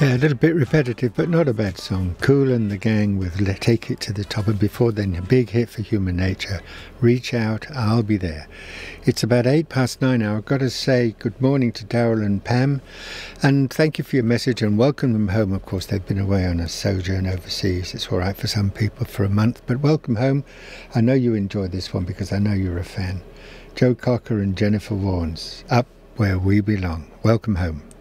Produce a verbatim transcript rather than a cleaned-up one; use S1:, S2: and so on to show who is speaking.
S1: Yeah, a little bit repetitive, but not a bad song. Kool and the Gang with Let Take It to the Top, and before then, a big hit for Human Nature, Reach Out, I'll Be There. It's about eight past nine now. I've got to say good morning to Daryl and Pam, and thank you for your message and welcome them home. Of course, they've been away on a sojourn overseas. It's all right for some people for a month, but welcome home. I know you enjoyed this one because I know you're a fan. Joe Cocker and Jennifer Warnes, Up Where We Belong. Welcome home.